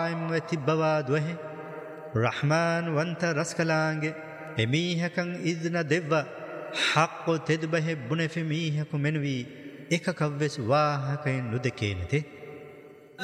قائم وتبوا دوه رحمن وانت رسكلانge emihakam idna devva haqqo tedbahe bune fe mihakku menvi ekakavves wahakain nudekenete